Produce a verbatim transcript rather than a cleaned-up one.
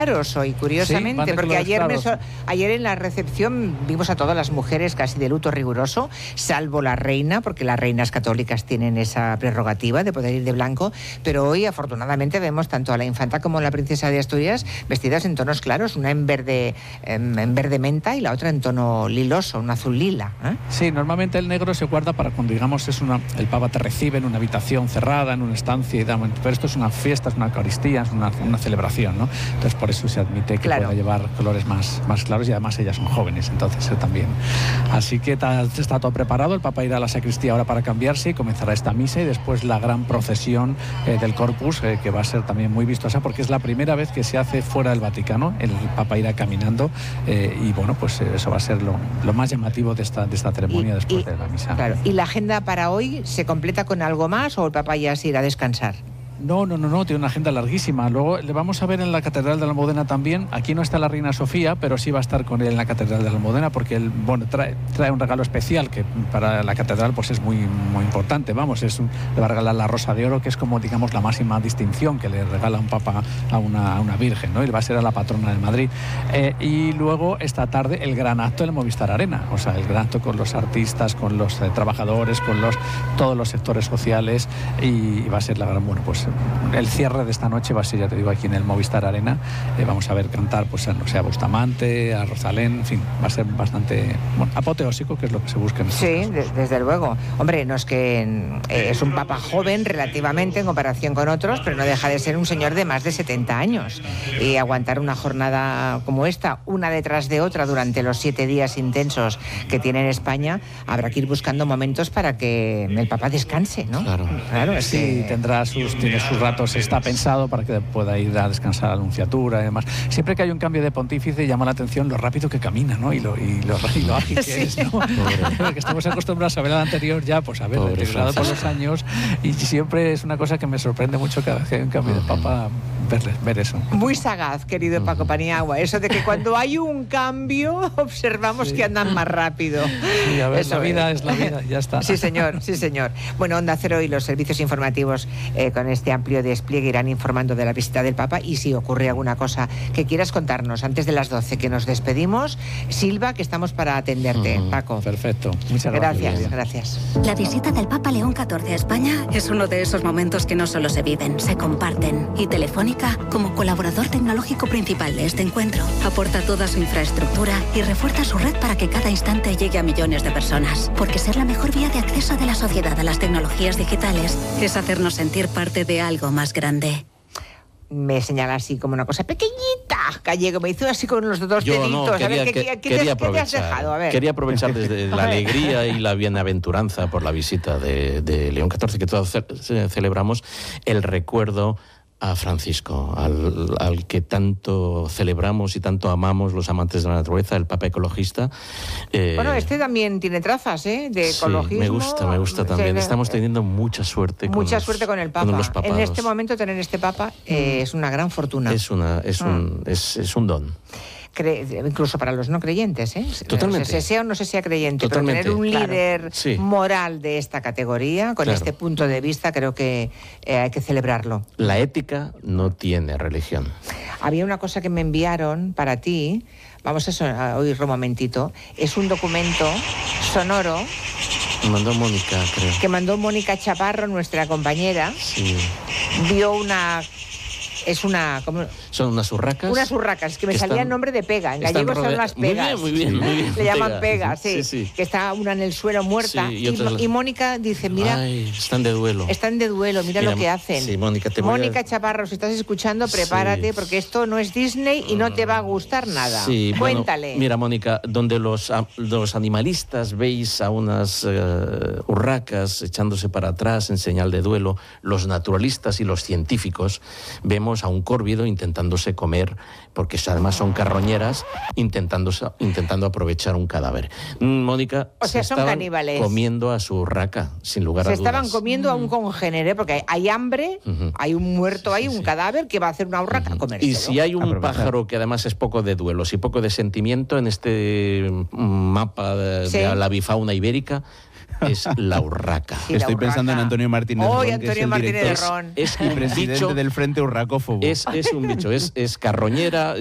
claros hoy, curiosamente, sí, porque ayer, me so- claros. ayer en la recepción vimos a todas las mujeres casi de luto riguroso, salvo la reina, porque las reinas católicas tienen esa prerrogativa de poder ir de blanco, pero hoy afortunadamente vemos tanto a la infanta como a la princesa de Asturias vestidas en tonos claros, una en verde, en, en verde menta y la otra en tono liloso, un azul lila. ¿eh? Sí, normalmente el negro se guarda para cuando, digamos, es una, el Papa te recibe en una habitación cerrada, en una estancia, y da, pero esto es una fiesta, es una Eucaristía, es una, una celebración, ¿no? Entonces por eso se admite que Claro. pueda llevar colores más, más claros, y además ellas son jóvenes, entonces eh, también. Así que ta, está todo preparado, el Papa irá a la sacristía ahora para cambiarse y comenzará esta misa y después la gran procesión eh, del Corpus, eh, que va a ser también muy vistosa porque es la primera vez que se hace fuera del Vaticano, el Papa irá caminando eh, y bueno, pues eh, eso va a ser lo, lo más llamativo de esta, de esta ceremonia Y- después y- de la misa. Claro. ¿Y la agenda para hoy se completa con algo más o el Papa ya se irá a descansar? No, no, no, no, tiene una agenda larguísima. Luego le vamos a ver en la Catedral de la Almudena también. Aquí no está la Reina Sofía, pero sí va a estar con él en la Catedral de la Almudena porque él, bueno, trae, trae un regalo especial que para la Catedral pues es muy, muy importante. Vamos, es un, le va a regalar la Rosa de Oro, que es como, digamos, la máxima distinción que le regala un Papa a una, a una Virgen, ¿no? Y va a ser a la patrona de Madrid. Eh, y luego esta tarde el gran acto en el Movistar Arena, o sea, el gran acto con los artistas, con los eh, trabajadores, con los todos los sectores sociales y, y va a ser la gran, bueno, pues el cierre de esta noche va a ser, ya te digo, aquí en el Movistar Arena. Eh, vamos a ver cantar, pues, no sé, a Bustamante, a Rosalén, en fin, va a ser bastante, bueno, apoteósico, que es lo que se busca en estos Sí, casos. de- desde luego. Hombre, no es que eh, es un papa joven relativamente en comparación con otros, pero no deja de ser un señor de más de setenta años. Y aguantar una jornada como esta, una detrás de otra, durante los siete días intensos que tiene en España, habrá que ir buscando momentos para que el papa descanse, ¿no? Claro. Claro, es Sí, que... tendrá sus, tiene sus ratos, está pensado para que pueda ir a descansar a la Nunciatura y demás. Siempre que hay un cambio de pontífice llama la atención lo rápido que camina, ¿no? Y lo, y lo, y lo ágil que Sí. es, ¿no? Porque estamos acostumbrados a ver al anterior ya, pues a ver, Pobre deteriorado por los Francisco. años, y siempre es una cosa que me sorprende mucho cada vez que hay un cambio de papa, ver, ver eso. Muy sagaz, querido Paco Paniagua, eso de que cuando hay un cambio observamos Sí. que andan más rápido. Y a ver, Eso la vida es la vida, ya está. Sí, señor, sí, señor. Bueno, Onda Cero y los servicios informativos eh, con este amplio despliegue irán informando de la visita del Papa, y si ocurre alguna cosa que quieras contarnos antes de las doce, que nos despedimos, Silva, que estamos para atenderte. Ujú. Paco. Perfecto, muchas gracias. Gracias, gracias. La visita del Papa León catorce a España es uno de esos momentos que no solo se viven, se comparten. Y Telefónica, como colaborador tecnológico principal de este encuentro, aporta toda su infraestructura y refuerza su red para que cada instante llegue a millones de personas. Porque ser la mejor vía de acceso de la sociedad a las tecnologías digitales es hacernos sentir parte de algo más grande. Me señala así como una cosa pequeñita, Gallego, me hizo así con los dos Yo deditos. no, a quería, ver, ¿qué, que- qué- qué quería te, qué te has aprovechar, dejado? A ver. quería aprovechar desde la alegría y la bienaventuranza por la visita de, de León catorce, que todos ce- celebramos, el recuerdo a Francisco, al, al que tanto celebramos y tanto amamos los amantes de la naturaleza, el Papa ecologista. Eh, Bueno, este también tiene trazas, ¿eh? De sí, ecologismo. me gusta, me gusta también. Sí, Estamos teniendo mucha suerte con Mucha los- suerte con el Papa. con los en papados. este momento tener este Papa eh, es una gran fortuna. Es, una, es, un, es, es un don. Cre- incluso para los no creyentes, ¿eh? Totalmente. Se sea o no se sea creyente, Totalmente. pero tener un Claro. líder Sí. moral de esta categoría, con Claro. este punto de vista, creo que eh, hay que celebrarlo. La ética no tiene religión. Había una cosa que me enviaron para ti, vamos a, so- a oírlo un momentito, es un documento sonoro Me mandó Mónica, creo. que mandó Mónica Chaparro, nuestra compañera, Sí. vio una... Es una... ¿cómo? Son unas urracas. Unas urracas, que me que salía están- el nombre de pega. En están gallego son rodea- las Muy bien, pegas. muy bien, muy bien. Le llaman Pega. pegas, sí, Sí, sí. Que está una en el suelo muerta. Sí, y y, otras Mo- las- y Mónica dice, mira, Ay, están de duelo. están de duelo, mira, Mira, lo que hacen. sí, Mónica, te voy a- Mónica Chaparro, si estás escuchando, Sí. prepárate, porque esto no es Disney y no te va a gustar nada. Sí, bueno, Cuéntale. mira, Mónica, donde los, a- los animalistas veis a unas eh, urracas echándose para atrás en señal de duelo, los naturalistas y los científicos vemos a un córvido intentándose comer, porque además son carroñeras, intentándose, intentando aprovechar un cadáver. Mm, Mónica, O sea, se son estaban caníbales. comiendo a su urraca, sin lugar Se a dudas. estaban comiendo a un congénere, porque hay, hay hambre, Ujú. hay un muerto ahí, Sí, sí, un sí. cadáver que va a hacer una urraca a comérselo. Y si hay un Aprovechar. pájaro que además es poco de duelos y poco de sentimiento en este mm, mapa de, Sí. de la bifauna ibérica, es la urraca. Sí, la Estoy urraca. pensando en Antonio Martínez Hoy Ron, que Antonio es el Martínez director Ron. Es y un presidente bicho, del Frente Urracófobo. es, es un bicho, es, es carroñera.